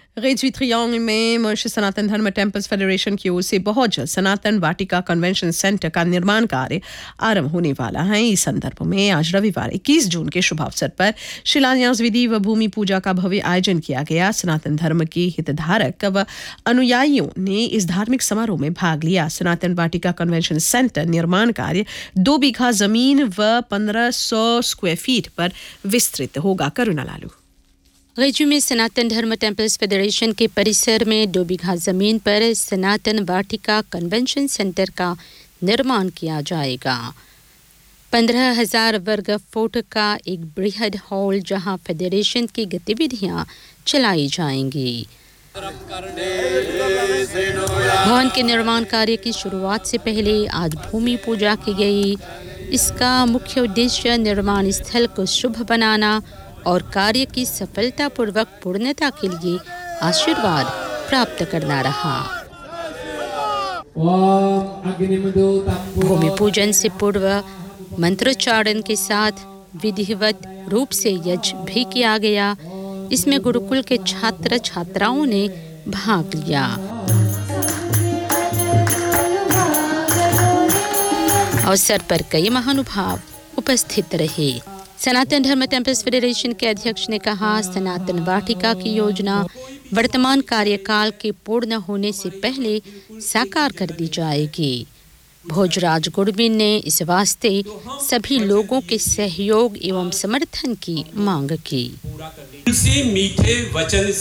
Gets त्रियांग में Mauritius सनातन धर्म temples federation की ओर से बहुत जल्द सनातन वाटिका कन्वेंशन सेंटर का निर्माण कार्य आरंभ होने वाला है। इस संदर्भ में आज रविवार 21 जून के शुभ अवसर पर शिलान्यास विधि व भूमि पूजा का भव्य आयोजन किया गया। सनातन धर्म के हितधारक व अनुयायियों ने इस धार्मिक समारोह में भाग लिया। सनातन वाटिका कन्वेंशन सेंटर निर्माण कार्य 2 बीघा जमीन व 1500 स्क्वायर फीट पर विस्तृत होगा। करुणा लालू। गैजू में सनातन धर्म टेम्पल्स फेडरेशन के परिसर में 2 बीघा जमीन पर सनातन वाटिका कन्वेंशन सेंटर का निर्माण किया जाएगा। 15,000 वर्ग फुट का एक बृहद हॉल जहां फेडरेशन की गतिविधियां चलाई जाएंगी। भवन के निर्माण कार्य की शुरुआत से पहले आज भूमि पूजा की गई। इसका मुख्य उद्देश्य निर्माण स्थल को शुभ बनाना और कार्य की सफलतापूर्वक पूर्णता के लिए आशीर्वाद प्राप्त करना रहा। भूमि पूजन से पूर्व मंत्रोच्चारण के साथ विधिवत रूप से यज्ञ भी किया गया। इसमें गुरुकुल के छात्र छात्राओं ने भाग लिया। अवसर पर कई महानुभाव उपस्थित रहे। सनातन धर्म टेम्पल्स फेडरेशन के अध्यक्ष ने कहा, सनातन वाटिका की योजना वर्तमान कार्यकाल के पूर्ण होने से पहले साकार कर दी जाएगी। भोजराज गुरबिन ने इस वास्ते सभी लोगों के सहयोग एवं समर्थन की मांग की। मीठे वचन